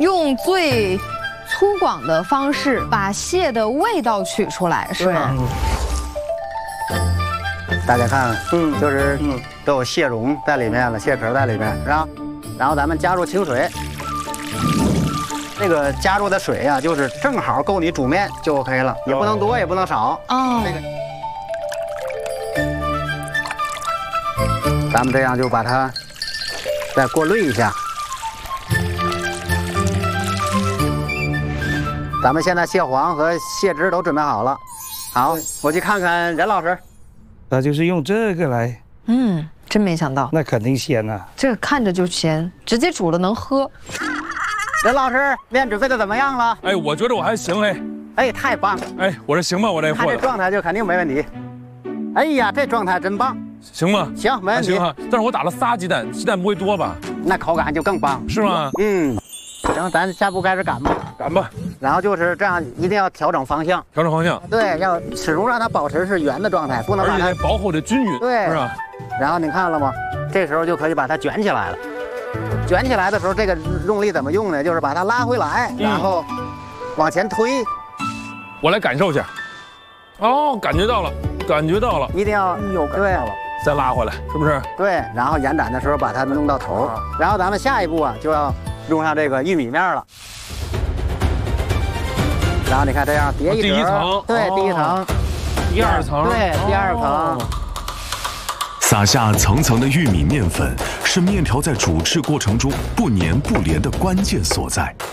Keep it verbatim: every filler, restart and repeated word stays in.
用最粗犷的方式把蟹的味道取出来，是吗？ 大家看，嗯，就是都有蟹蓉在里面了，蟹壳在里面，然后，然后咱们加入清水。 这个加入的水呀、啊，就是正好够你煮面就 OK 了，也不能多，也不能少。哦。这个，咱们这样就把它再过滤一下。咱们现在蟹黄和蟹汁都准备好了。好，我去看看任老师。 那就是用这个来。 嗯，真没想到。 那肯定鲜呐、啊。 这个看着就鲜，直接煮了能喝。 任老师，面准备的怎么样了？ 哎，我觉得我还行哎。 哎，太棒了！ 哎，我这行吧？我这看这状态就肯定没问题。哎呀，这状态真棒！ 行吗？ 行，没问题。 行啊，但是我打了仨鸡蛋，鸡蛋不会多吧？ 那口感就更棒， 是吗？ 嗯。行，咱下步开始擀吧。 擀吧。 然后就是这样，一定要调整方向。 调整方向。 对，要始终让它保持是圆的状态，不能把它薄厚的均匀。 对， 是吧？ 然后你看了吗？这时候就可以把它卷起来了。 卷起来的时候，这个用力怎么用呢？就是把它拉回来，然后往前推。 我来感受一下。哦，感觉到了，感觉到了， 一定要有对了， 再拉回来，是不是？ 对，然后延展的时候把它们弄到头，然后咱们下一步啊就要用上这个玉米面了。然后你看这样叠一第一层， 对，第一层， 第二层， 对，第二层。 撒下层层的玉米面粉，是面条在煮制过程中不粘不连的关键所在。